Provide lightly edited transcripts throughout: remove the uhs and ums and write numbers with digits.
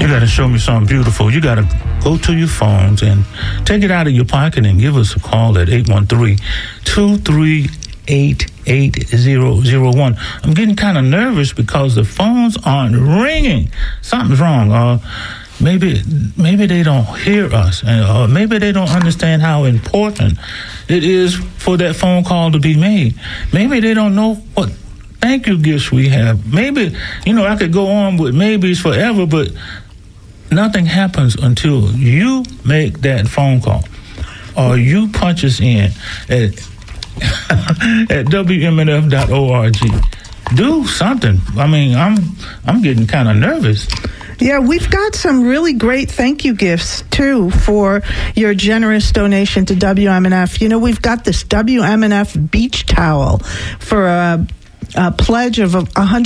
You got to show me something beautiful. You got to go to your phones and take it out of your pocket and give us a call at 813-238-8001. I'm getting kind of nervous because the phones aren't ringing. Something's wrong. Maybe they don't hear us, or maybe they don't understand how important it is for that phone call to be made. Maybe they don't know what thank you gifts we have. Maybe, I could go on with maybes forever, but nothing happens until you make that phone call or you punch us in at WMNF.org. Do something. I mean, I'm getting kind of nervous. Yeah, we've got some really great thank you gifts, too, for your generous donation to WMNF. We've got this WMNF beach towel for a pledge of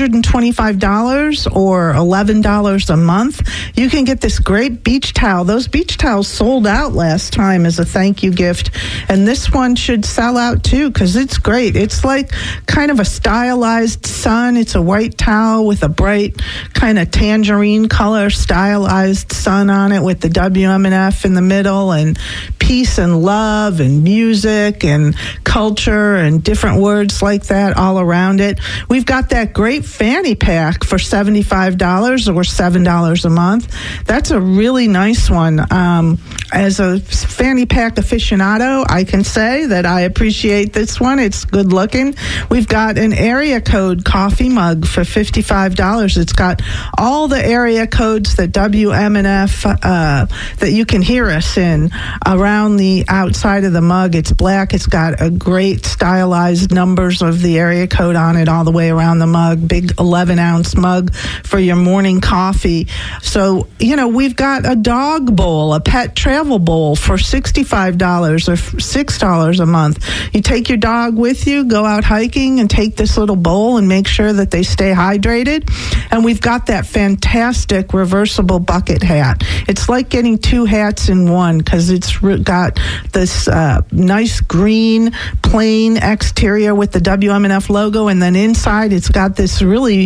$125 or $11 a month. You can get this great beach towel. Those beach towels sold out last time as a thank you gift, and this one should sell out too because it's great. It's like kind of a stylized sun. It's a white towel with a bright kind of tangerine color stylized sun on it with the WMNF in the middle, and peace and love and music and culture and different words like that all around it. We've got that great fanny pack for $75 or $7 a month. That's a really nice one. As a fanny pack aficionado, I can say that I appreciate this one. It's good looking. We've got an area code coffee mug for $55. It's got all the area codes that WMNF, that you can hear us in around the outside of the mug. It's black. It's got a great stylized numbers of the area code on it all the way around the mug. Big 11-ounce mug for your morning coffee. So, we've got a dog bowl, a pet travel bowl for $65 or $6 a month. You take your dog with you, go out hiking, and take this little bowl and make sure that they stay hydrated. And we've got that fantastic reversible bucket hat. It's like getting two hats in one because it's got this nice green plain exterior with the WMNF logo, and then inside it's got this really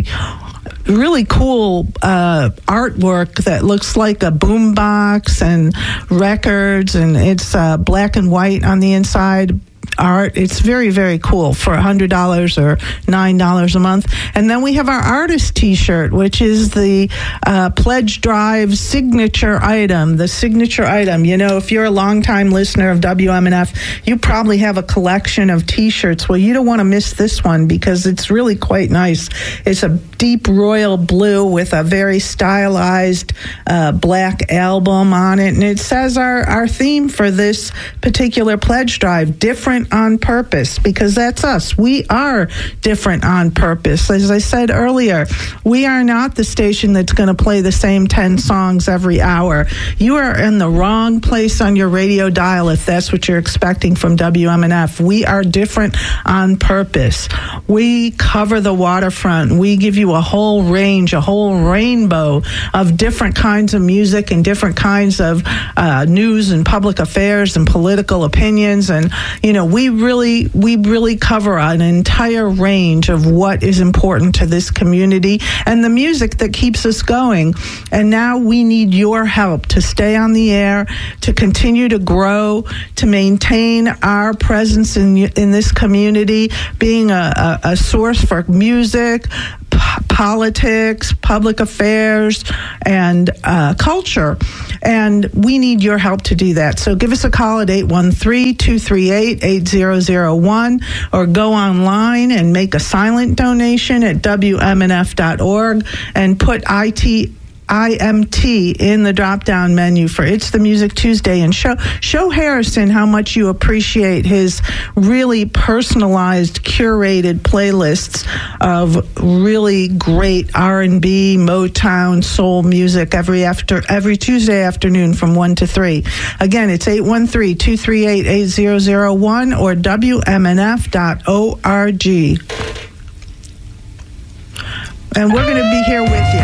cool artwork that looks like a boombox and records, and it's black and white on the inside art. It's very, very cool for $100 or $9 a month. And then we have our artist t-shirt, which is the Pledge Drive signature item, the signature item. If you're a longtime listener of WMNF, you probably have a collection of t-shirts. Well, you don't want to miss this one because it's really quite nice. It's a deep royal blue with a very stylized black album on it. And it says our theme for this particular pledge drive, different on purpose, because that's us. We are different on purpose. As I said earlier, we are not the station that's going to play the same 10 songs every hour. You are in the wrong place on your radio dial if that's what you're expecting from WMNF. We are different on purpose. We cover the waterfront. We give you a whole range, a whole rainbow of different kinds of music and different kinds of news and public affairs and political opinions. And, we really cover an entire range of what is important to this community and the music that keeps us going. And now we need your help to stay on the air, to continue to grow, to maintain our presence in this community, being a source for music, politics, public affairs, and culture. And we need your help to do that. So give us a call at 813-238-8001 or go online and make a silent donation at WMNF.org and put IMT in the drop-down menu for It's the Music Tuesday, and show Harrison how much you appreciate his really personalized, curated playlists of really great R&B, Motown, soul music every Tuesday afternoon from 1 to 3. Again, it's 813-238-8001 or WMNF.org. And we're going to be here with you.